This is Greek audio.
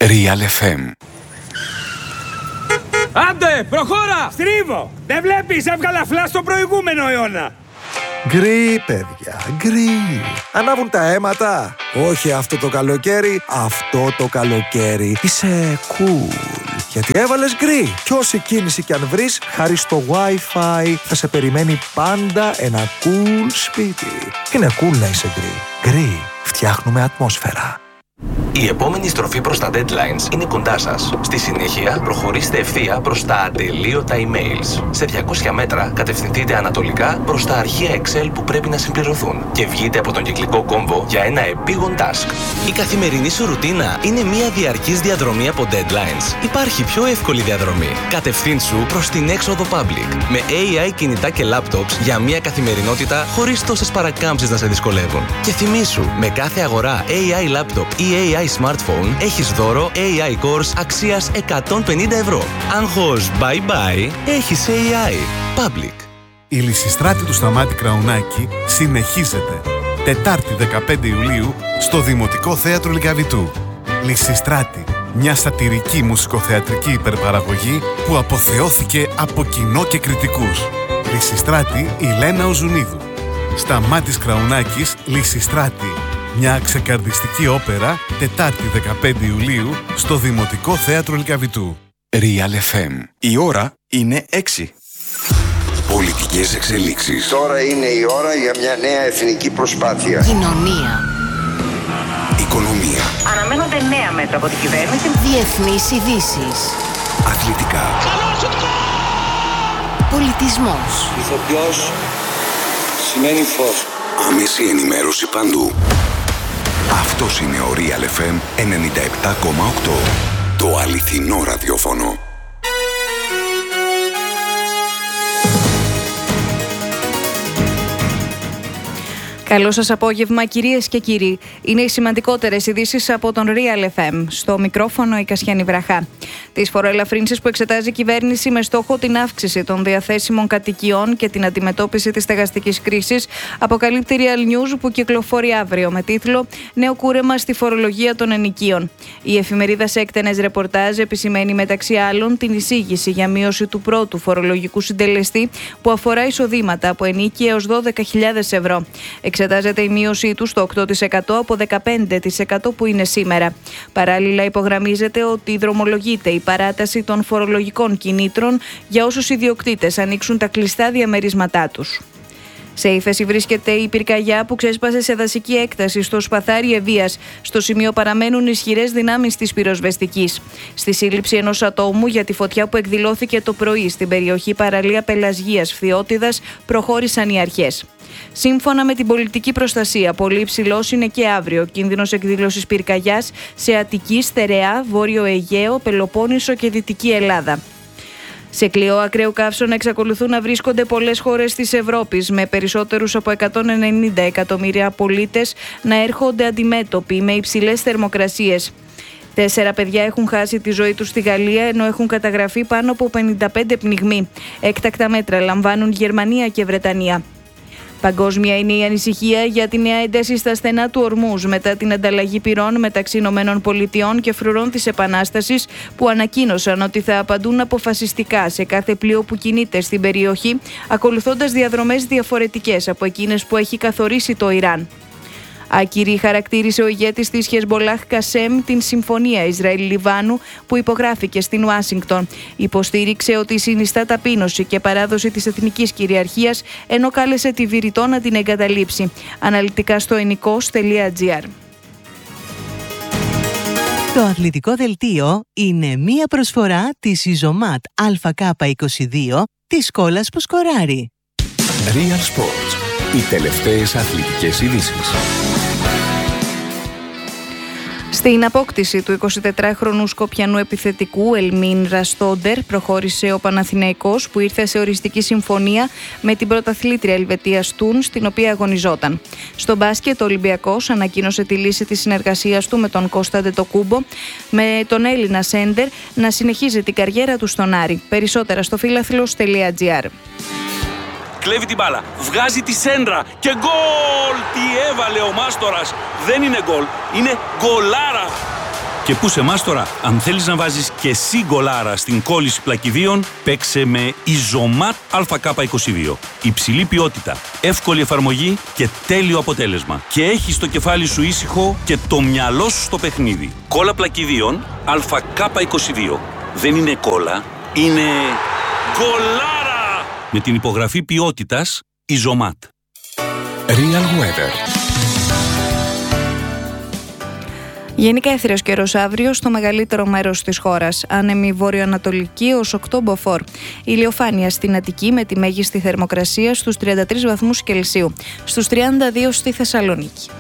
Real FM. Άντε, προχώρα! Στρίβω! Δεν βλέπεις, έβγαλα φλάς στον προηγούμενο αιώνα. Γκρι, παιδιά, γκρι. Ανάβουν τα αίματα. Όχι αυτό το καλοκαίρι, αυτό το καλοκαίρι. Είσαι cool. Γιατί έβαλες γκρι. Κι όση κίνηση κι αν βρεις, χάρη στο Wi-Fi θα σε περιμένει πάντα ένα cool σπίτι. Είναι cool να είσαι γκρι. Γκρι. Φτιάχνουμε ατμόσφαιρα. Η επόμενη στροφή προς τα deadlines είναι κοντά σας. Στη συνέχεια, προχωρήστε ευθεία προς τα ατελείωτα emails. Σε 200 μέτρα, κατευθυνθείτε ανατολικά προς τα αρχεία Excel που πρέπει να συμπληρωθούν και βγείτε από τον κυκλικό κόμβο για ένα επίγον task. Η καθημερινή σου ρουτίνα είναι μια διαρκής διαδρομή από deadlines. Υπάρχει πιο εύκολη διαδρομή. Κατευθύνσου προς την έξοδο public. Με AI κινητά και laptops για μια καθημερινότητα χωρίς τόσες παρακάμψεις να σε δυσκολεύουν. Και θυμήσου, με κάθε αγορά AI laptop ή AI smartphone έχεις δώρο AI course αξίας 150 ευρώ. Άγχος bye bye, έχεις AI. Public. Η Λυσιστράτη του Σταμάτη Κραουνάκη συνεχίζεται. Τετάρτη 15 Ιουλίου στο Δημοτικό Θέατρο Λυκαβητού. Λυσιστράτη, μια σατιρική μουσικοθεατρική υπερπαραγωγή που αποθεώθηκε από κοινό και κριτικούς. Λυσιστράτη η Λένα Οζουνίδου. Σταμάτης Κραουνάκης, Λυσιστράτη. Μια ξεκαρδιστική όπερα, Τετάρτη 15 Ιουλίου, στο Δημοτικό Θέατρο Λυκαβητού. Real FM. Η ώρα είναι 6. Πολιτικές εξελίξεις. Τώρα είναι η ώρα για μια νέα εθνική προσπάθεια. Κοινωνία. Οικονομία. Αναμένονται νέα μέτρα από την κυβέρνηση. Διεθνείς ειδήσεις. Αθλητικά. Πολιτισμός. Ηθοποιός σημαίνει φως. Άμεση ενημέρωση παντού. Αυτός είναι ο Real FM 97,8. Το αληθινό ραδιόφωνο. Καλό σας απόγευμα, κυρίες και κύριοι. Είναι οι σημαντικότερες ειδήσεις από τον Real FM. Στο μικρόφωνο η Κασιάνη Βραχά. Τις φοροελαφρύνσεις που εξετάζει η κυβέρνηση με στόχο την αύξηση των διαθέσιμων κατοικιών και την αντιμετώπιση της στεγαστικής κρίσης, αποκαλύπτει Real News που κυκλοφορεί αύριο με τίτλο «Νέο κούρεμα στη φορολογία των ενοικίων». Η εφημερίδα σε έκτενες ρεπορτάζ επισημαίνει μεταξύ άλλων την εισήγηση για μείωση του πρώτου φορολογικού συντελεστή που αφορά εισοδήματα από ενίκη έως 12.000 ευρώ. Εξετάζεται η μείωσή του στο 8% από 15% που είναι σήμερα. Παράλληλα, υπογραμμίζεται ότι δρομολογείται η παράταση των φορολογικών κινήτρων για όσους ιδιοκτήτες ανοίξουν τα κλειστά διαμερίσματά τους. Σε ύφεση βρίσκεται η πυρκαγιά που ξέσπασε σε δασική έκταση στο Σπαθάρι Ευβίας. Στο σημείο παραμένουν ισχυρές δυνάμεις της πυροσβεστικής. Στη σύλληψη ενός ατόμου για τη φωτιά που εκδηλώθηκε το πρωί στην περιοχή παραλία Πελασγίας Φθιώτιδας προχώρησαν οι αρχές. Σύμφωνα με την πολιτική προστασία, πολύ υψηλός είναι και αύριο ο κίνδυνος εκδήλωσης πυρκαγιάς σε Αττική, Στερεά, Βόρειο Αιγαίο, Πελοπόννησο και Δυτική Ελλάδα. Σε κλειό ακραίου καύσωνα εξακολουθούν να βρίσκονται πολλές χώρες της Ευρώπης, με περισσότερους από 190 εκατομμύρια πολίτες να έρχονται αντιμέτωποι με υψηλές θερμοκρασίες. 4 παιδιά έχουν χάσει τη ζωή τους στη Γαλλία, ενώ έχουν καταγραφεί πάνω από 55 πνιγμοί. Έκτακτα μέτρα λαμβάνουν Γερμανία και Βρετανία. Παγκόσμια είναι η ανησυχία για τη νέα ένταση στα στενά του Ορμούζ μετά την ανταλλαγή πυρών μεταξύ ΗΠΑ και φρουρών της Επανάστασης που ανακοίνωσαν ότι θα απαντούν αποφασιστικά σε κάθε πλοίο που κινείται στην περιοχή, ακολουθώντας διαδρομές διαφορετικές από εκείνες που έχει καθορίσει το Ιράν. Άκυρη χαρακτήρισε ο ηγέτης της Χεσμπολάχ Κασέμ την συμφωνία Ισραήλ-Λιβάνου που υπογράφηκε στην Ουάσιγκτον. Υποστήριξε ότι συνιστά ταπείνωση και παράδοση της εθνικής κυριαρχίας, ενώ κάλεσε τη Βηρητό να την εγκαταλείψει. Αναλυτικά στο ennikos.gr. Το αθλητικό δελτίο είναι μία προσφορά της Ιζωμάτ ΑΚ22 της σκόλας που σκοράρει. Real Sports. Οι τελευταίες αθλητικές ειδήσεις. Στην απόκτηση του 24χρονου Σκοπιανού επιθετικού Ελμίν Ραστόντερ προχώρησε ο Παναθηναϊκός που ήρθε σε οριστική συμφωνία με την πρωταθλήτρια Ελβετίας Τούν, στην οποία αγωνιζόταν. Στο μπάσκετ ο Ολυμπιακός ανακοίνωσε τη λύση της συνεργασίας του με τον Κώστα Ντετοκούμπο, με τον Έλληνα σέντερ να συνεχίζει την καριέρα του στον Άρη. Περισσότερα στο φίλαθλος.gr. Κλέβει την μπάλα, βγάζει τη σέντρα και γκολ! Τι έβαλε ο Μάστορας! Δεν είναι γκολ, είναι γκολάρα! Και πού σε εμάς τώρα, αν θέλεις να βάζεις και εσύ γκολάρα στην κόλληση πλακιδίων, παίξε με Isomat ΑΚ22. Υψηλή ποιότητα, εύκολη εφαρμογή και τέλειο αποτέλεσμα. Και έχεις το κεφάλι σου ήσυχο και το μυαλό σου στο παιχνίδι. Κόλλα πλακιδίων ΑΚ22. Δεν είναι κόλλα, είναι γκολάρα! Με την υπογραφή ποιότητας Isomat. Real Weather. Γενικά έθριος καιρός αύριο στο μεγαλύτερο μέρος της χώρας. Άνεμη βορειοανατολική ως 8 μποφόρ. Ηλιοφάνεια στην Αττική με τη μέγιστη θερμοκρασία στους 33 βαθμούς Κελσίου. Στους 32 στη Θεσσαλονίκη.